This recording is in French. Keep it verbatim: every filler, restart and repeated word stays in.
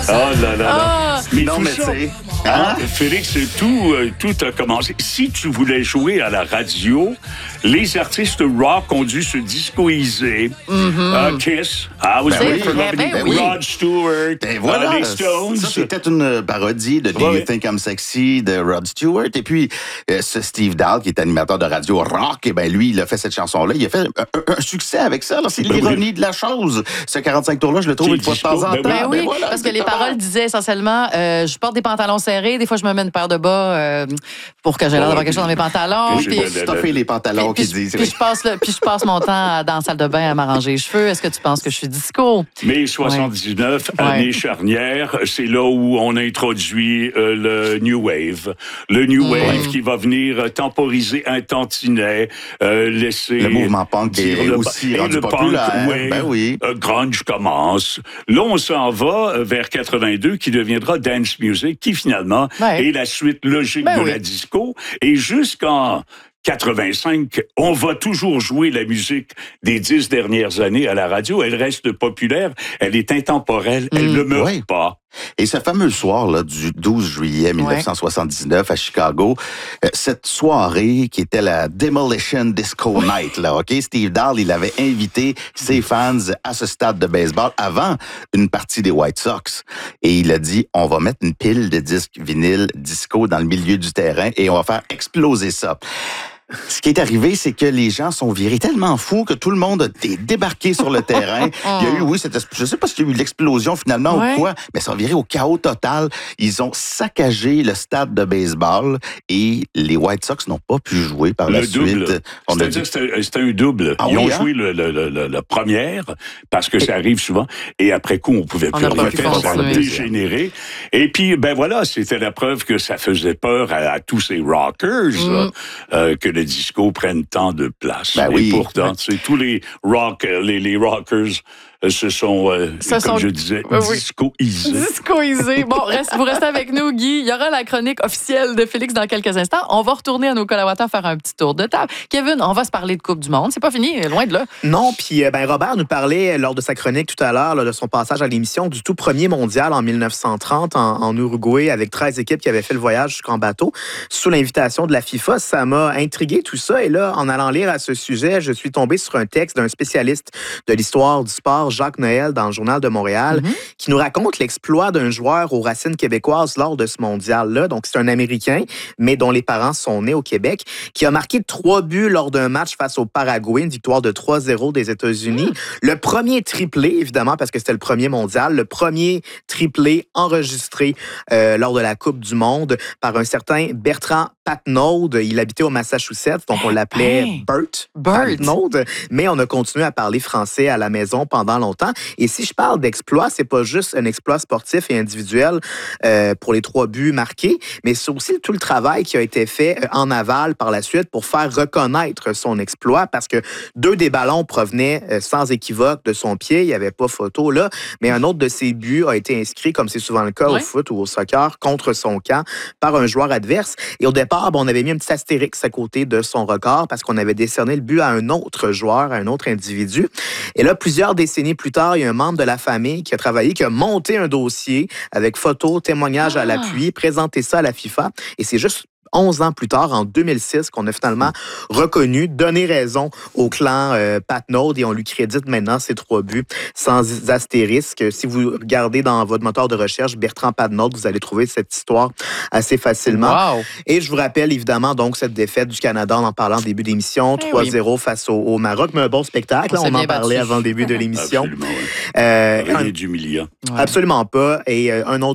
Oh là là là. Ah! Mais non, tout mais ça, tu sais, hein, Félix, tout, euh, tout a commencé. Si tu voulais jouer à la radio, les artistes rock ont dû se discoiser. Mm-hmm. uh, Kiss, I was Ben ready oui, for ben Loving oui. Rod Stewart, Ben voilà, uh, les Stones. ça c'était une parodie de Do Ouais. You Think I'm Sexy de Rod Stewart. Et puis, euh, ce Steve Dahl, qui est animateur de radio rock, et ben lui, il a fait cette chanson-là. Il a fait un, un- un succès avec ça. là. C'est Ben l'ironie oui. de la chose. Ce quarante-cinq tours-là, je le trouve Qui est une fois de temps disco, en ben temps. oui. Ben oui, voilà, parce que les exactement. paroles disaient essentiellement euh, je porte des pantalons serrés, des fois je me mets une paire de bas euh, pour que j'ai l'air Oh, d'avoir quelque chose dans mes pantalons. puis- Puis, puis- Stuffer les pantalons puis- qui puis- disent. puis je passe le- puis je passe mon temps à- dans la salle de bain à m'arranger les cheveux. Est-ce que tu penses que je suis disco? Mai soixante-dix-neuf, Ouais. année charnière, c'est là où on introduit euh, le New Wave. Le New Wave qui va venir euh, temporiser un tantinet, euh, laisser... Le mouvement punk dire est le- aussi et rendu le populaire. punk, ouais, Ben oui. euh, grunge commence. Là, on s'en va euh, vers quatre-vingt-deux, qui deviendra dance music, qui finalement Ouais. est la suite logique Ben de oui. la disco. Et jusqu'en quatre-vingt-cinq, on va toujours jouer la musique des dix dernières années à la radio. Elle reste populaire, elle est intemporelle, elle Mm. ne meurt Oui. pas. Et ce fameux soir là, du douze juillet mille neuf cent soixante-dix-neuf à Chicago, euh, cette soirée qui était la Demolition Disco Night, là, ok, Steve Dahl, il avait invité ses fans à ce stade de baseball avant une partie des White Sox. Et il a dit, on va mettre une pile de disques vinyles disco dans le milieu du terrain et on va faire exploser ça. Ce qui est arrivé, c'est que les gens sont virés tellement fous que tout le monde a dé- débarqué sur le terrain. Il y a eu, oui, cette, je sais pas s'il y a eu l'explosion finalement Ouais. ou quoi, mais ça a viré au chaos total. Ils ont saccagé le stade de baseball et les White Sox n'ont pas pu jouer par la Le double. suite. On a C'est-à-dire dit, que c'était c'était un double. Ah Ils oui, ont hein? joué le, le, le, le- la première, parce que ça arrive souvent, et après coup, on pouvait On plus n'a pas rien pu faire, ça a continuer. dégénéré. Et puis, ben voilà, c'était la preuve que ça faisait peur à, à tous ces rockers, Mm. euh, que le disco prenne tant de place. Ben Et oui. pourtant, tu sais, tous les rock, les, les rockers euh, se sont, euh, Se comme sont- je disais, Oui, oui. discoisés. Discoisé. Bon, reste, vous restez avec nous, Guy. Il y aura la chronique officielle de Félix dans quelques instants. On va retourner à nos collaborateurs faire un petit tour de table. Kevin, on va se parler de Coupe du Monde. C'est pas fini, loin de là. Non, puis euh, ben, Robert nous parlait lors de sa chronique tout à l'heure, là, de son passage à l'émission, du tout premier mondial en mille neuf cent trente en, en Uruguay avec treize équipes qui avaient fait le voyage jusqu'en bateau sous l'invitation de la FIFA. Ça m'a intrigué tout ça. Et là, en allant lire à ce sujet, je suis tombé sur un texte d'un spécialiste de l'histoire du sport, Jacques Noël, dans le Journal de Montréal, Mhm. qui nous raconte l'exploit d'un joueur aux racines québécoises lors de ce mondial-là. Donc, c'est un Américain, mais dont les parents sont nés au Québec, qui a marqué trois buts lors d'un match face au Paraguay, une victoire de trois zéro des États-Unis. Le premier triplé, évidemment, parce que c'était le premier mondial, le premier triplé enregistré euh, lors de la Coupe du Monde par un certain Bertrand Patnaud. Il habitait au Massachusetts, donc on l'appelait Hey. Bert. Bert. Patnaud, mais on a continué à parler français à la maison pendant longtemps. Et si je parle d'exploit, c'est pas juste un exploit sportif et individuel euh, pour les trois buts marqués, mais c'est aussi tout le travail qui a été fait euh, en aval par la suite pour faire reconnaître son exploit, parce que deux des ballons provenaient euh, sans équivoque de son pied. Il n'y avait pas photo là, mais un autre de ses buts a été inscrit, comme c'est souvent le cas Ouais. au foot ou au soccer, contre son camp par un joueur adverse. Et au départ, ben, on avait mis un petit astérix à côté de son record parce qu'on avait décerné le but à un autre joueur, à un autre individu. Et là, plusieurs décennies plus tard, il y a un membre de la famille qui a travaillé, qui a monté un dossier avec photos, témoignages Ah. à l'appui, présenté ça à la FIFA. Et c'est juste onze ans plus tard, en deux mille six, qu'on a finalement reconnu, donné raison au clan euh, Patnaud, et on lui crédite maintenant ses trois buts sans astérisque. Si vous regardez dans votre moteur de recherche Bertrand Patnaud, vous allez trouver cette histoire assez facilement. Wow. Et je vous rappelle évidemment donc cette défaite du Canada, en en parlant au début de l'émission, Eh trois oui. zéro face au, au Maroc, mais un bon spectacle. On s'est On, en bien parlait battu. avant le début de l'émission. Absolument, ouais. Euh, Rien un- d'humiliant. Ouais. absolument pas. Et euh, un autre